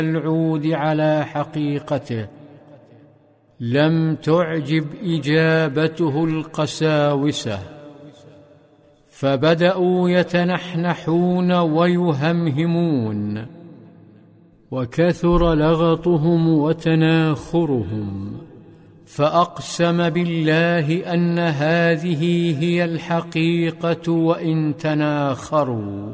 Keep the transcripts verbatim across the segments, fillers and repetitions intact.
العود على حقيقته لم تعجب إجابته القساوسة، فبدأوا يتنحنحون ويهمهمون، وكثر لغطهم وتناخرهم، فأقسم بالله أن هذه هي الحقيقة وإن تناخروا،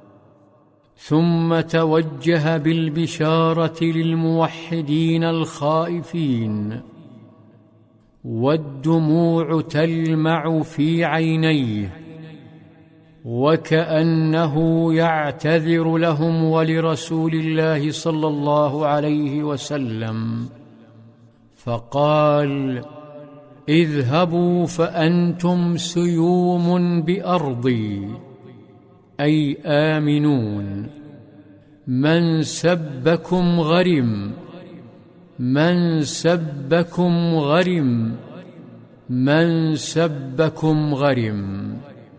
ثم توجه بالبشارة للموحدين الخائفين، والدموع تلمع في عينيه، وكأنه يعتذر لهم ولرسول الله صلى الله عليه وسلم، فقال: اذهبوا فأنتم سيوم بأرضي، أي آمنون، من سبكم غرم، من سبكم غرم، من سبكم غرم.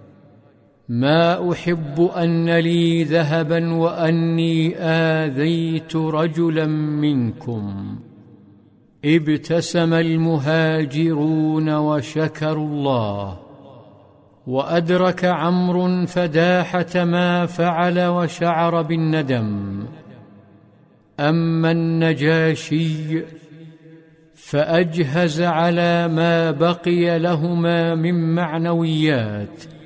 ما أحب أن لي ذهبا وأني آذيت رجلا منكم. ابتسم المهاجرون وشكروا الله، وأدرك عمرو فداحة ما فعل وشعر بالندم. أما النجاشي فأجهز على ما بقي لهما من معنويات،